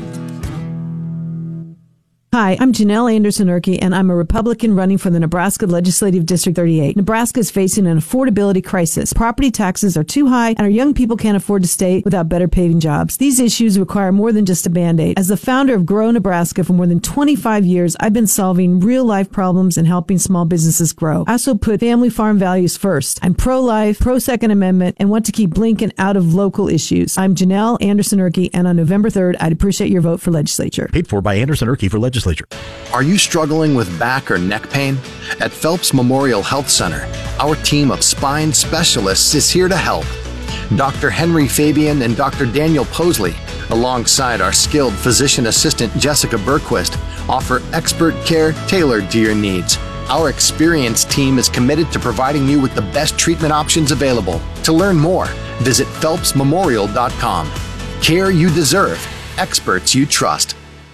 Hi, I'm Janelle Anderson-Erkey, and I'm a Republican running for the Nebraska Legislative District thirty-eight. Nebraska is facing an affordability crisis. Property taxes are too high, and our young people can't afford to stay without better paying jobs. These issues require more than just a Band-Aid. As the founder of Grow Nebraska for more than twenty-five years, I've been solving real-life problems and helping small businesses grow. I also put family farm values first. I'm pro-life, pro-Second Amendment, and want to keep Blinken out of local issues. I'm Janelle Anderson-Erkey, and on November third, I'd appreciate your vote for legislature. Paid for by Anderson-Erkey for legislature. Are you struggling with back or neck pain? At Phelps Memorial Health Center, our team of spine specialists is here to help. Doctor Henry Fabian and Doctor Daniel Posley, alongside our skilled physician assistant Jessica Berquist, offer expert care tailored to your needs. Our experienced team is committed to providing you with the best treatment options available. To learn more, visit phelps memorial dot com. Care you deserve, experts you trust.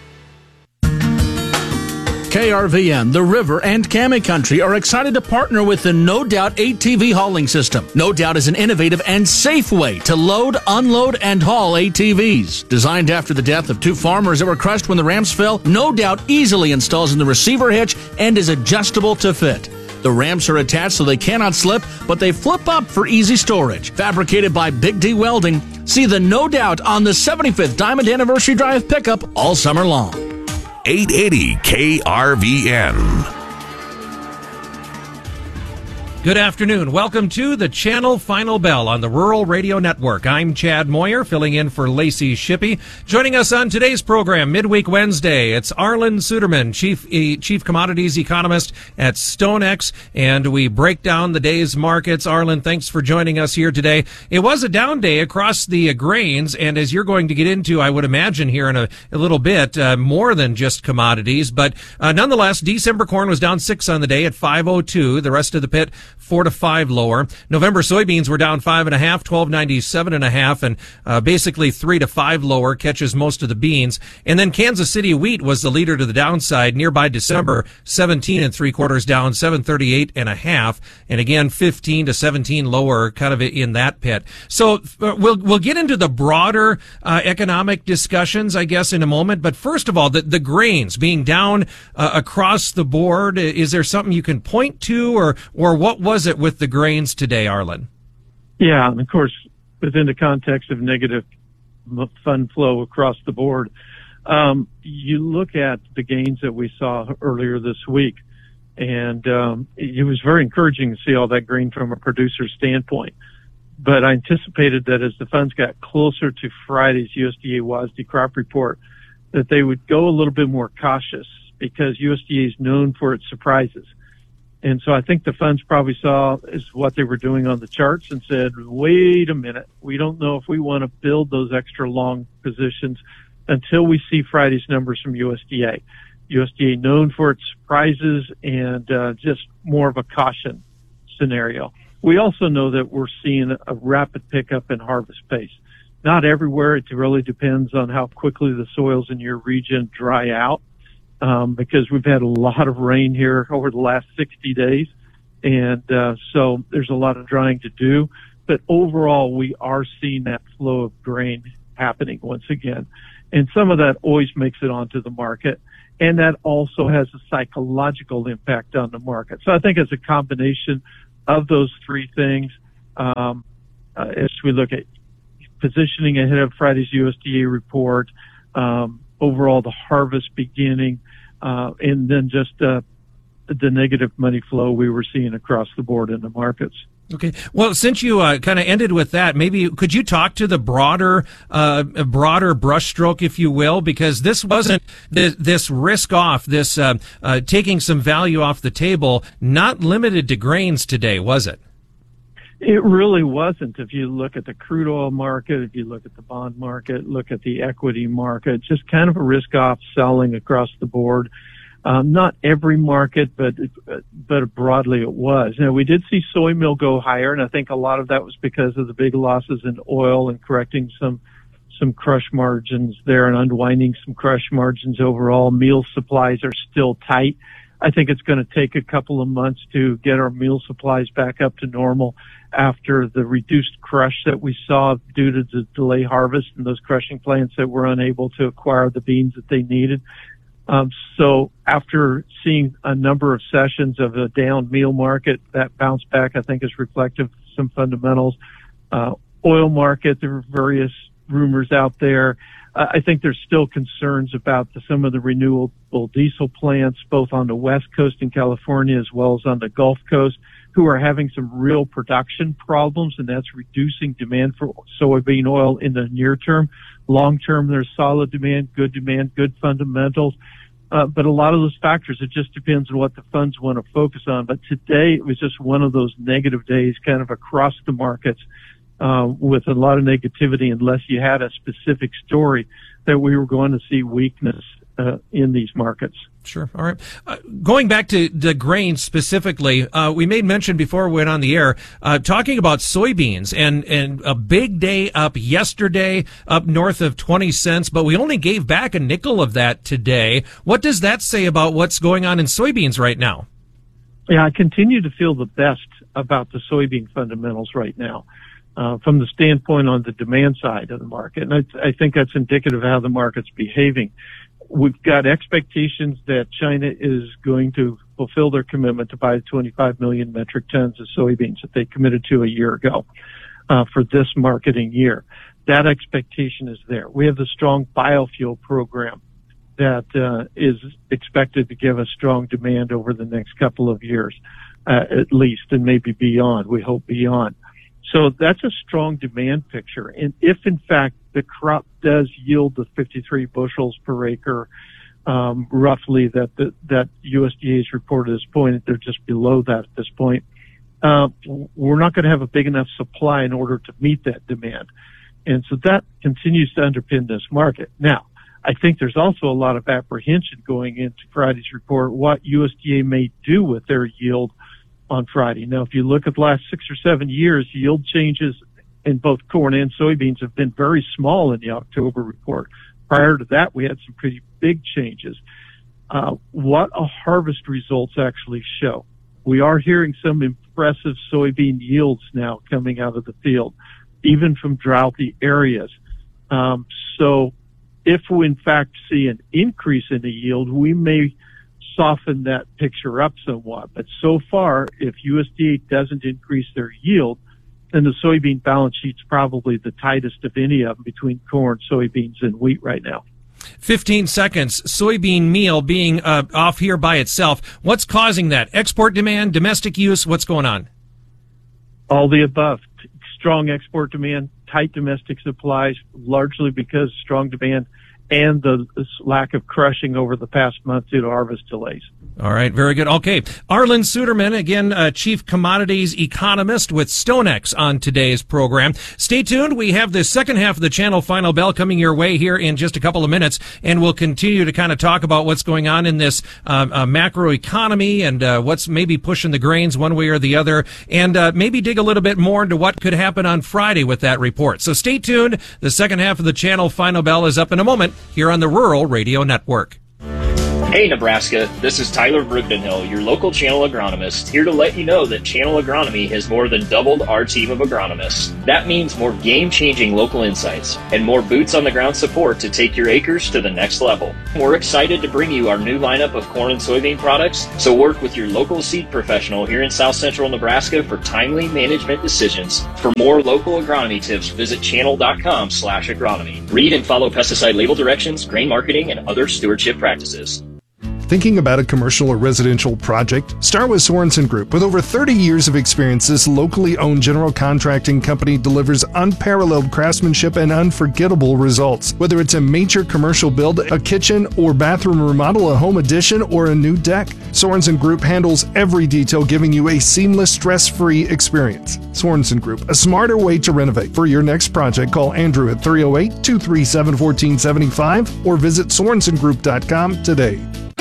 K R V N, The River, and Cami Country are excited to partner with the No Doubt A T V hauling system. No Doubt is an innovative and safe way to load, unload, and haul A T Vs. Designed after the death of two farmers that were crushed when the ramps fell, No Doubt easily installs in the receiver hitch and is adjustable to fit. The ramps are attached so they cannot slip, but they flip up for easy storage. Fabricated by Big D Welding, see the No Doubt on the seventy-fifth Diamond Anniversary Drive pickup all summer long. eight eighty K R V N. Good afternoon. Welcome to the Channel Final Bell on the Rural Radio Network. I'm Chad Moyer, filling in for Lacey Shippey. Joining us on today's program, Midweek Wednesday, it's Arlen Suderman, Chief e, Chief Commodities Economist at StoneX, and we break down the day's markets. Arlen, thanks for joining us here today. It was a down day across the uh, grains, and as you're going to get into, I would imagine here in a, a little bit, uh, more than just commodities, but uh, nonetheless, December corn was down six on the day at five oh two. The rest of the pit four to five lower. November soybeans were down five and a half, twelve ninety-seven and a half, and uh, basically three to five lower, catches most of the beans. And then Kansas City wheat was the leader to the downside. Nearby December, seventeen and three quarters down, seven thirty-eight and a half, and again fifteen to seventeen lower, kind of in that pit. So uh, we'll we'll get into the broader uh, economic discussions, I guess, in a moment. But first of all, the the grains being down uh, across the board. Is there something you can point to, or or what was it with the grains today, Arlen? Yeah, and of course, within the context of negative fund flow across the board, um, you look at the gains that we saw earlier this week, and um, it was very encouraging to see all that grain from a producer standpoint. but I anticipated that as the funds got closer to Friday's U S D A W A S D crop report, that they would go a little bit more cautious because U S D A is known for its surprises. And so I think the funds probably saw is what they were doing on the charts and said, wait a minute, we don't know if we want to build those extra long positions until we see Friday's numbers from U S D A. U S D A known for its surprises and uh, just more of a caution scenario. We also know that we're seeing a rapid pickup in harvest pace. Not everywhere. It really depends on how quickly the soils in your region dry out, um, because we've had a lot of rain here over the last sixty days. And uh, so there's a lot of drying to do. But overall, we are seeing that flow of grain happening once again. And some of that always makes it onto the market. And that also has a psychological impact on the market. So I think it's a combination of those three things. Um, uh, as we look at positioning ahead of Friday's U S D A report, um, overall the harvest beginning, uh, and then just uh, the negative money flow we were seeing across the board in the markets. Okay. Well, since you uh, kind of ended with that, maybe could you talk to the broader, uh, broader brushstroke, if you will, because this wasn't this, this risk off, this uh, uh, taking some value off the table, not limited to grains today, was it? It really wasn't. If you look at the crude oil market, if you look at the bond market, look at the equity market, just kind of a risk off selling across the board. Um, not every market, but but broadly it was. Now, we did see soy meal go higher, and I think a lot of that was because of the big losses in oil and correcting some some crush margins there and unwinding some crush margins overall. Meal supplies are still tight. I think it's going to take a couple of months to get our meal supplies back up to normal after the reduced crush that we saw due to the delay harvest and those crushing plants that were unable to acquire the beans that they needed. Um, so after seeing a number of sessions of a down meal market, that bounce back, I think, is reflective of some fundamentals. Uh, oil market, there are various rumors out there. Uh, I think there's still concerns about the, some of the renewable diesel plants, both on the West Coast in California as well as on the Gulf Coast, who are having some real production problems, and that's reducing demand for soybean oil in the near term. Long term, there's solid demand, good demand, good fundamentals. Uh, but a lot of those factors, it just depends on what the funds want to focus on. But today, it was just one of those negative days kind of across the markets, uh, with a lot of negativity unless you had a specific story that we were going to see weakness uh, in these markets. Sure. All right. Uh, going back to the grains specifically, uh, we made mention before we went on the air, uh, talking about soybeans and, and a big day up yesterday, up north of twenty cents, but we only gave back a nickel of that today. What does that say about what's going on in soybeans right now? Yeah, I continue to feel the best about the soybean fundamentals right now, uh, from the standpoint on the demand side of the market. And I, I think that's indicative of how the market's behaving. We've got expectations that China is going to fulfill their commitment to buy twenty-five million metric tons of soybeans that they committed to a year ago, uh, for this marketing year. That expectation is there. We have the strong biofuel program that uh, is expected to give us strong demand over the next couple of years, uh, at least, and maybe beyond. We hope beyond. So that's a strong demand picture. And if, in fact, the crop does yield the fifty-three bushels per acre, um, roughly that the, that U S D A has reported at this point, they're just below that at this point. Uh, we're not going to have a big enough supply in order to meet that demand. And so that continues to underpin this market. Now, I think there's also a lot of apprehension going into Friday's report, what U S D A may do with their yield on Friday. Now, if you look at the last six or seven years, yield changes in both corn and soybeans have been very small in the October report. Prior to that, we had some pretty big changes. Uh, what a harvest results actually show. We are hearing some impressive soybean yields now coming out of the field, even from droughty areas. Um, so if we in fact see an increase in the yield, we may soften that picture up somewhat. But so far, if U S D A doesn't increase their yield, then the soybean balance sheet's probably the tightest of any of them between corn, soybeans, and wheat right now. fifteen seconds. Soybean meal being uh, off here by itself. What's causing that? Export demand, domestic use? What's going on? All the above. strong export demand, tight domestic supplies, largely because strong demand and the, the lack of crushing over the past month due to harvest delays. All right, very good. Okay, Arlen Suderman, again, uh, Chief Commodities Economist with StoneX on today's program. Stay tuned. We have the second half of the Channel Final Bell coming your way here in just a couple of minutes, and we'll continue to kind of talk about what's going on in this uh, uh, macro economy and uh, what's maybe pushing the grains one way or the other, and uh, maybe dig a little bit more into what could happen on Friday with that report. So stay tuned. The second half of the Channel Final Bell is up in a moment here on the Rural Radio Network. Hey Nebraska, this is Tyler Brugdenhill, your local channel agronomist, here to let you know that Channel Agronomy has more than doubled our team of agronomists. That means more game-changing local insights and more boots-on-the-ground support to take your acres to the next level. We're excited to bring you our new lineup of corn and soybean products, so work with your local seed professional here in South Central Nebraska for timely management decisions. For more local agronomy tips, visit channel.com slash agronomy. Read and follow pesticide label directions, grain marketing, and other stewardship practices. Thinking about a commercial or residential project? Start with Sorensen Group. With over thirty years of experience, this locally owned general contracting company delivers unparalleled craftsmanship and unforgettable results. Whether it's a major commercial build, a kitchen or bathroom remodel, a home addition, or a new deck, Sorensen Group handles every detail, giving you a seamless, stress-free experience. Sorensen Group, a smarter way to renovate. For your next project, call Andrew at three oh eight, two three seven, one four seven five or visit sorensen group dot com today.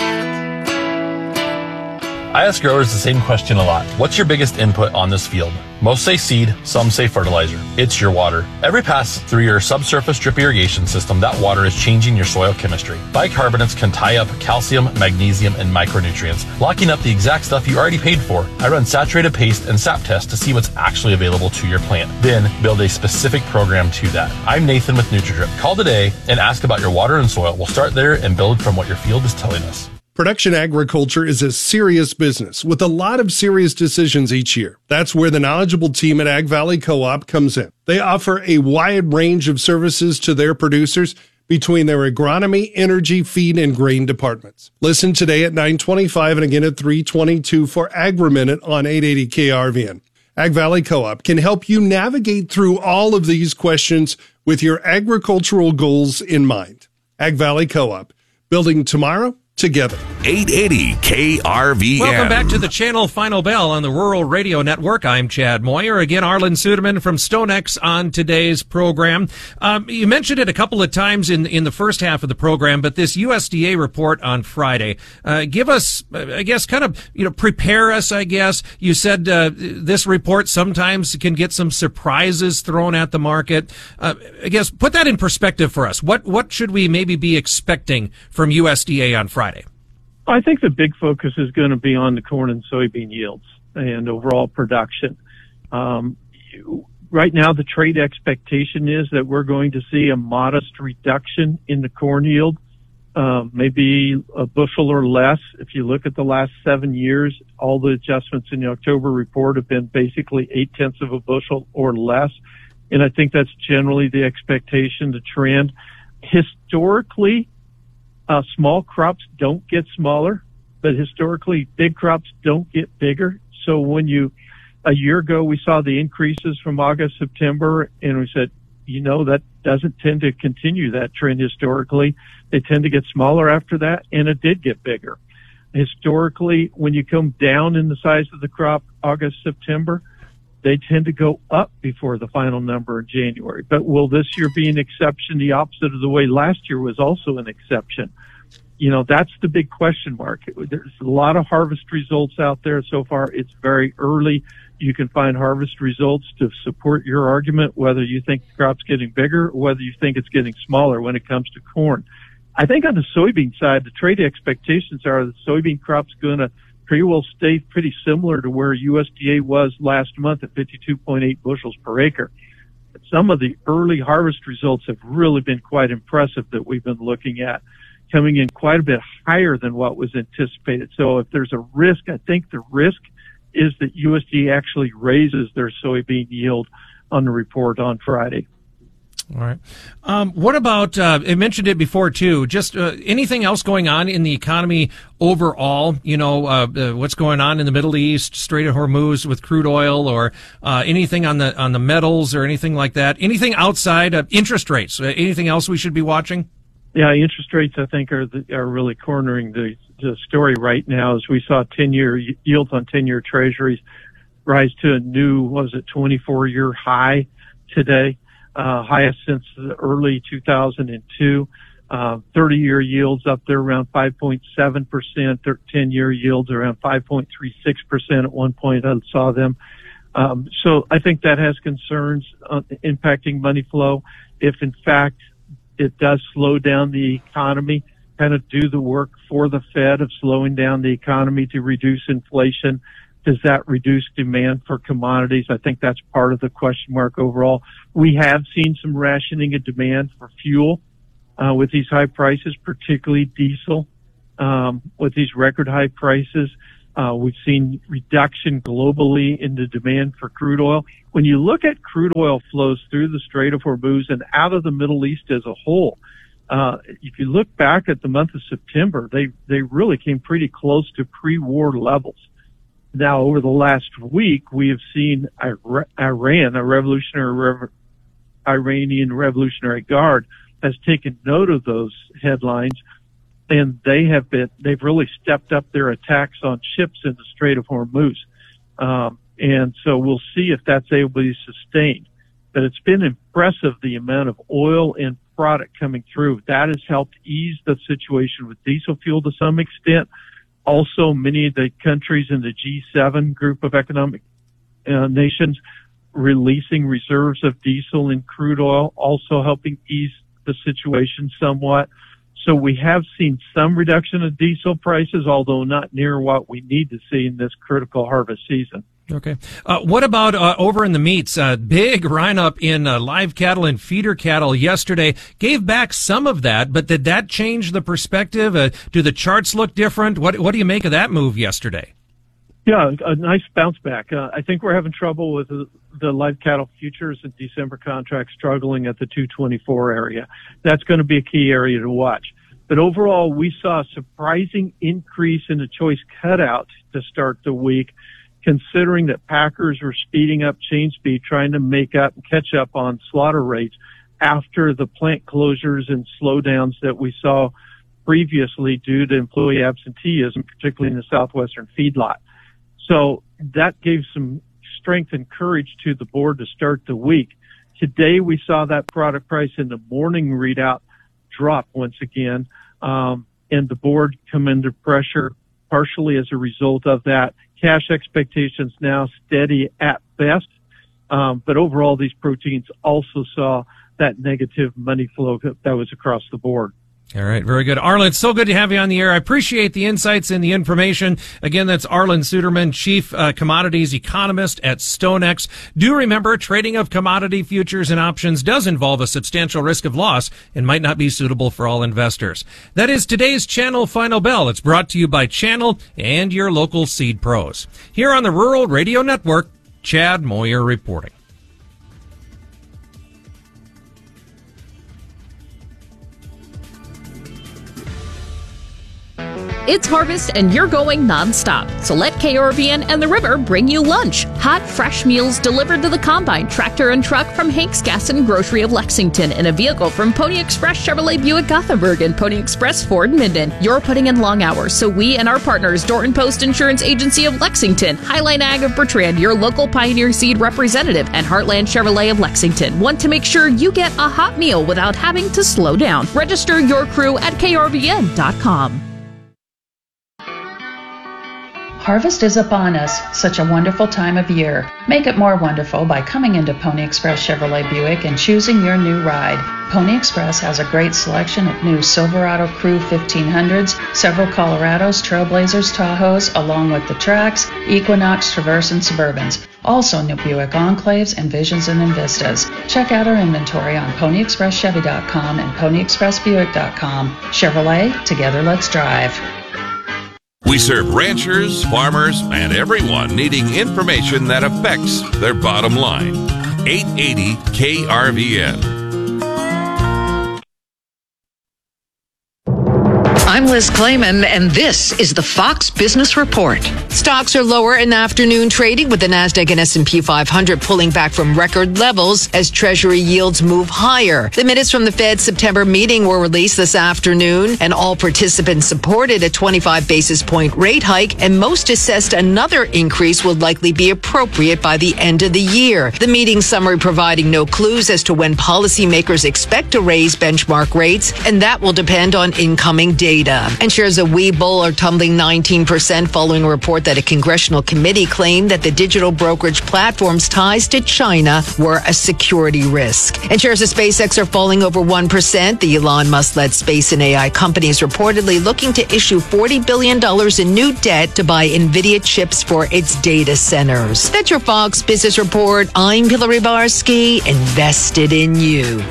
I ask growers the same question a lot. What's your biggest input on this field? Most say seed, some say fertilizer. It's your water. Every pass through your subsurface drip irrigation system, that water is changing your soil chemistry. Bicarbonates can tie up calcium, magnesium, and micronutrients, locking up the exact stuff you already paid for. I run saturated paste and sap tests to see what's actually available to your plant. Then build a specific program to that. I'm Nathan with NutriDrip. Call today and ask about your water and soil. We'll start there and build from what your field is telling us. Production agriculture is a serious business with a lot of serious decisions each year. That's where the knowledgeable team at Ag Valley Co-op comes in. They offer a wide range of services to their producers between their agronomy, energy, feed, and grain departments. Listen today at nine twenty-five and again at three twenty-two for Agri-Minute on eight eighty K R V N. Ag Valley Co-op can help you navigate through all of these questions with your agricultural goals in mind. Ag Valley Co-op, building tomorrow together. eight eighty K R V N. Welcome back to the Channel Final Bell on the Rural Radio Network. I'm Chad Moyer. Again, Arlen Suderman from StoneX on today's program. Um, you mentioned it a couple of times in in the first half of the program, but this U S D A report on Friday. Uh, give us, I guess, kind of, you know, prepare us, I guess. You said uh, this report sometimes can get some surprises thrown at the market. Uh, I guess, put that in perspective for us. What, what should we maybe be expecting from U S D A on Friday? I think the big focus is going to be on the corn and soybean yields and overall production. Um, right now, the trade expectation is that we're going to see a modest reduction in the corn yield, uh, maybe a bushel or less. If you look at the last seven years, all the adjustments in the October report have been basically eight tenths of a bushel or less. And I think that's generally the expectation, the trend. Historically, Uh, small crops don't get smaller, but historically big crops don't get bigger. So when you, a year ago, we saw the increases from August, September, and we said, you know, that doesn't tend to continue that trend historically. They tend to get smaller after that, and it did get bigger. Historically, when you come down in the size of the crop, August, September, they tend to go up before the final number in January. But will this year be an exception, the opposite of the way last year was also an exception? You know, that's the big question mark. There's a lot of harvest results out there so far. It's very early. You can find harvest results to support your argument, whether you think the crop's getting bigger or whether you think it's getting smaller when it comes to corn. I think on the soybean side, the trade expectations are the soybean crop's going to pretty well stay pretty similar to where U S D A was last month at fifty-two point eight bushels per acre. But some of the early harvest results have really been quite impressive that we've been looking at, coming in quite a bit higher than what was anticipated. So if there's a risk, I think the risk is that U S D A actually raises their soybean yield on the report on Friday. All right. Um, what about, uh, I mentioned it before too, just uh, anything else going on in the economy overall? You know, uh, uh, what's going on in the Middle East, Strait of Hormuz with crude oil, or uh, anything on the on the metals or anything like that? Anything outside of interest rates? Uh, anything else we should be watching? Yeah, interest rates, I think, are the, are really cornering the, the story right now, as we saw ten-year yields on ten-year treasuries rise to a new, what was it, twenty-four-year high today. Uh, highest since the early two thousand two. Uh, thirty-year yields up there around five point seven percent. ten-year yields around five point three six percent. At one point, I saw them. Um, so I think that has concerns uh, impacting money flow. If in fact it does slow down the economy, kind of do the work for the Fed of slowing down the economy to reduce inflation, does that reduce demand for commodities? I think that's part of the question mark overall. We have seen some rationing of demand for fuel uh, with these high prices, particularly diesel. Um, with these record high prices, uh, we've seen reduction globally in the demand for crude oil. When you look at crude oil flows through the Strait of Hormuz and out of the Middle East as a whole, uh, if you look back at the month of September, they, they really came pretty close to pre-war levels. Now, over the last week, we have seen Iran, a revolutionary, Iranian Revolutionary Guard, has taken note of those headlines, and they have been, they've really stepped up their attacks on ships in the Strait of Hormuz. Um, and so we'll see if that's able to be sustained. But it's been impressive, the amount of oil and product coming through. That has helped ease the situation with diesel fuel to some extent. Also, many of the countries in the G seven group of economic uh, nations releasing reserves of diesel and crude oil, also helping ease the situation somewhat. So we have seen some reduction of diesel prices, although not near what we need to see in this critical harvest season. Okay. Uh, what about uh, over in the meats? Uh, big run up in uh, live cattle and feeder cattle yesterday. Gave back some of that, but did that change the perspective? Uh, do the charts look different? What What do you make of that move yesterday? Yeah, a nice bounce back. Uh, I think we're having trouble with the, the live cattle futures and December contracts struggling at the two twenty-four area. That's going to be a key area to watch. But overall, we saw a surprising increase in the choice cutout to start the week, considering that packers were speeding up chain speed, trying to make up and catch up on slaughter rates after the plant closures and slowdowns that we saw previously due to employee absenteeism, particularly in the southwestern feedlot. So that gave some strength and courage to the board to start the week. Today we saw that product price in the morning readout drop once again, um, and the board come under pressure partially as a result of that. Cash expectations now steady at best, um, but overall these proteins also saw that negative money flow that was across the board. All right, very good. Arlen, it's so good to have you on the air. I appreciate the insights and the information. Again, that's Arlen Suderman, Chief uh, Commodities Economist at StoneX. Do remember, trading of commodity futures and options does involve a substantial risk of loss and might not be suitable for all investors. That is today's Channel Final Bell. It's brought to you by Channel and your local seed pros. Here on the Rural Radio Network, Chad Moyer reporting. It's harvest and you're going nonstop. So let K R V N and the River bring you lunch. Hot, fresh meals delivered to the combine, tractor, and truck from Hank's Gas and Grocery of Lexington in a vehicle from Pony Express Chevrolet Buick Gothenburg and Pony Express Ford Minden. You're putting in long hours, so we and our partners, Dorton Post Insurance Agency of Lexington, Highline Ag of Bertrand, your local Pioneer Seed representative, and Heartland Chevrolet of Lexington want to make sure you get a hot meal without having to slow down. Register your crew at K R V N dot com. Harvest is upon us, such a wonderful time of year. Make it more wonderful by coming into Pony Express Chevrolet Buick and choosing your new ride. Pony Express has a great selection of new Silverado Crew fifteen hundreds, several Colorados, Trailblazers, Tahoes, along with the Trax, Equinox, Traverse, and Suburbans. Also new Buick Enclaves and Visions and Invistas. Check out our inventory on Pony Express Chevy dot com and Pony Express Buick dot com. Chevrolet, together let's drive. We serve ranchers, farmers, and everyone needing information that affects their bottom line. eight eighty K R V N. I'm Liz Clayman, and this is the Fox Business Report. Stocks are lower in afternoon trading, with the Nasdaq and S and P five hundred pulling back from record levels as Treasury yields move higher. The minutes from the Fed's September meeting were released this afternoon, and all participants supported a twenty-five basis point rate hike, and most assessed another increase will likely be appropriate by the end of the year. The meeting summary providing no clues as to when policymakers expect to raise benchmark rates, and that will depend on incoming data. And shares of Webull are tumbling nineteen percent following a report that a congressional committee claimed that the digital brokerage platform's ties to China were a security risk. And shares of SpaceX are falling over one percent. The Elon Musk-led space and A I company is reportedly looking to issue forty billion dollars in new debt to buy NVIDIA chips for its data centers. That's your Fox Business Report. I'm Hillary Barsky, invested in you.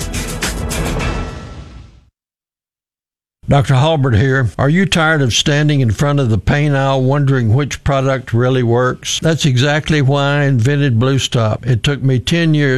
Doctor Halbert here. Are you tired of standing in front of the pain aisle wondering which product really works? That's exactly why I invented Blue Stop. It took me ten years